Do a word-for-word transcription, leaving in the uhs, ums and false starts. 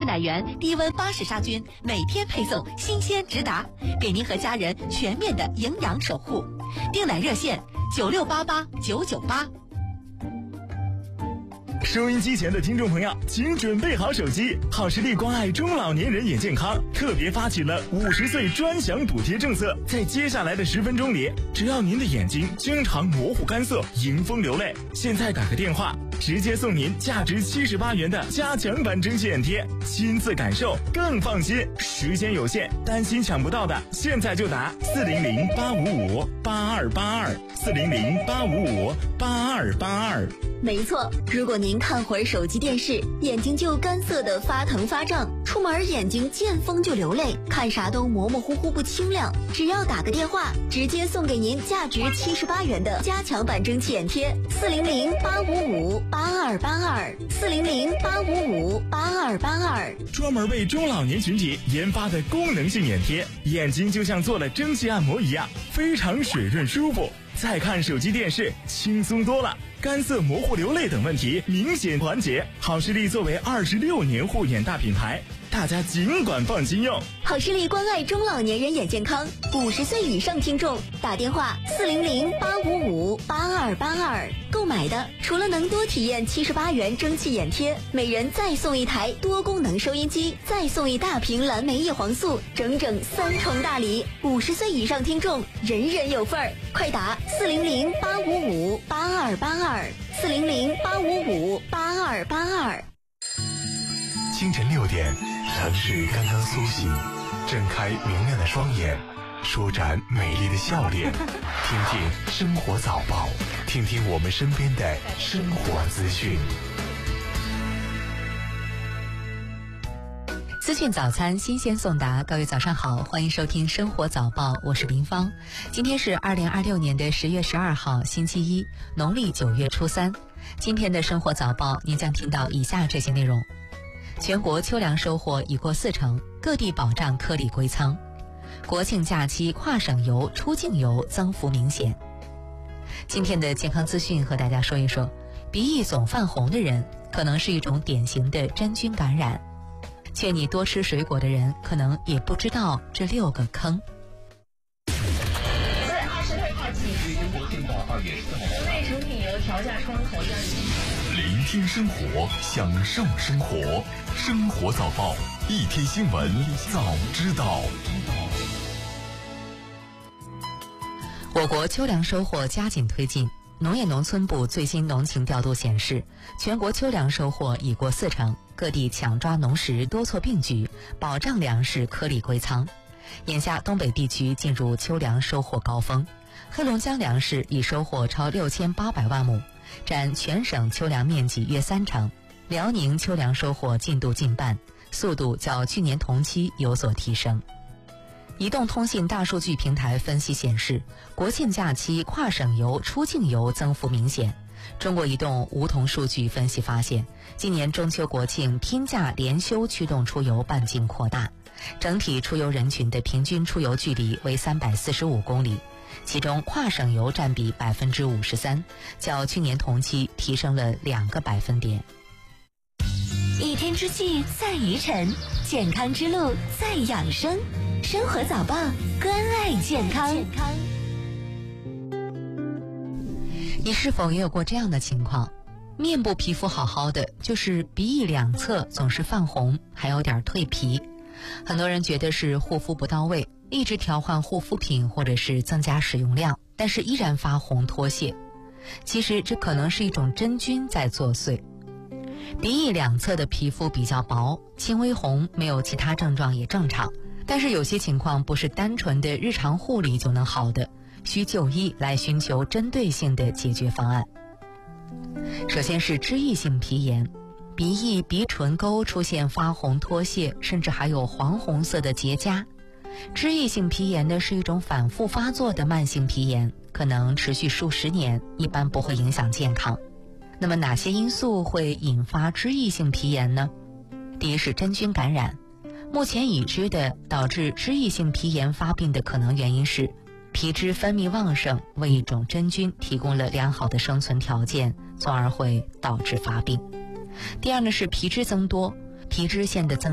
奶源低温巴氏杀菌，每天配送，新鲜直达，给您和家人全面的营养守护。订奶热线九六八八九九八。 收音机前的听众朋友，请准备好手机。好视力关爱中老年人眼健康特别发起了五十岁专享补贴政策，在接下来的十分钟里，只要您的眼睛经常模糊干涩、迎风流泪，现在打个电话，直接送您价值七十八元的加强版蒸汽眼贴，亲自感受更放心。时间有限，担心抢不到的，现在就打四零零八五五八二八二四零零八五五八二八二。 没错，如果您看会儿手机电视，眼睛就干涩的发疼发胀，出门眼睛见风就流泪，看啥都模模糊糊不清亮，只要打个电话，直接送给您价值七十八元的加强版蒸汽眼贴，四零零八五五八二八二四零零八五五八二八二。 专门为中老年群体研发的功能性眼贴，眼睛就像做了蒸汽按摩一样，非常水润舒服。再看手机电视轻松多了，干涩模糊流泪等问题明显缓解。好视力作为二十六年护眼大品牌，大家尽管放心用。 好视力关爱中老年人眼健康，五十岁以上听众打电话四零零八五五八二八二。购买的除了能多体验七十八元蒸汽眼贴，每人再送一台多功能收音机，再送一大瓶蓝莓叶黄素，整整三重大礼。五十岁以上听众人人有份儿，快打四零零八五五八二八二四零零八五五八二八二。 清晨六点，城市刚刚苏醒，睁开明亮的双眼，舒展美丽的笑脸，听听生活早报，听听我们身边的生活资讯。 资讯早餐新鲜送达，各位早上好，欢迎收听生活早报，我是林芳。今天是二零二六年的十月十二号星期一，农历九月初三。今天的生活早报您将听到以下这些内容：全国秋粮收获已过四成，各地保障颗粒归仓。国庆假期跨省游、出境游增幅明显。今天的健康资讯和大家说一说，鼻翼总泛红的人可能是一种典型的真菌感染。劝你多吃水果的人可能也不知道这六个坑。 在二十六号起，国庆到二月四号，国内成品油调价窗口将聆听生活，享受生活，生活早报，一天新闻早知道。 我国秋粮收获加紧推进。农业农村部最新农情调度显示，全国秋粮收获已过四成，各地抢抓农时多措并举，保障粮食颗粒归仓。眼下东北地区进入秋粮收获高峰，黑龙江粮食已收获超六千八百万亩，占全省秋粮面积约三成。辽宁秋粮收获进度近半，速度较去年同期有所提升。移动通信大数据平台分析显示，国庆假期跨省游、出境游增幅明显。中国移动梧桐数据分析发现，今年中秋国庆拼假连休驱动出游半径扩大，整体出游人群的平均出游距离为三百四十五公里，其中跨省游占比百分之五十三，较去年同期提升了两个百分点。 一天之计在于晨，健康之路在养生。生活早报，关爱健康。 你是否也有过这样的情况？面部皮肤好好的，就是鼻翼两侧总是泛红，还有点蜕皮。很多人觉得是护肤不到位，一直调换护肤品或者是增加使用量，但是依然发红脱屑。其实这可能是一种真菌在作祟。鼻翼两侧的皮肤比较薄，轻微红，没有其他症状也正常。但是有些情况不是单纯的日常护理就能好的，需就医来寻求针对性的解决方案。首先是脂溢性皮炎，鼻翼、鼻唇沟出现发红脱屑，甚至还有黄红色的结痂。脂溢性皮炎呢是一种反复发作的慢性皮炎，可能持续数十年，一般不会影响健康。那么哪些因素会引发脂溢性皮炎呢？第一是真菌感染。目前已知的导致脂溢性皮炎发病的可能原因是皮脂分泌旺盛，为一种真菌提供了良好的生存条件，从而会导致发病。第二呢是皮脂增多，皮脂腺的增